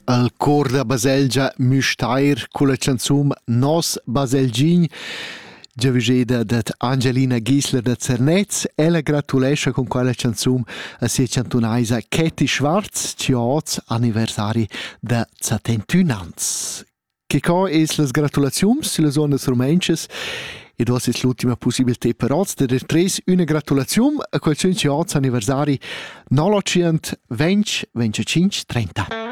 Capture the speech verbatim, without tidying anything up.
al cor da Baselgia Müstair con la canzun Nos Baselgin, giavigeda dat Angelina Gisler da Zernez. Ella gratulescha con quella canzun a sia cantunaisa Katie Schwarz, ci oz anniversari da settantun ans. Che co es las gratulaziums sulle zonas romenches e dos es l'ultima possibilità per oz de tres una gratulazium a quel ci oz anniversari nolocient venti, venticinque, trenta.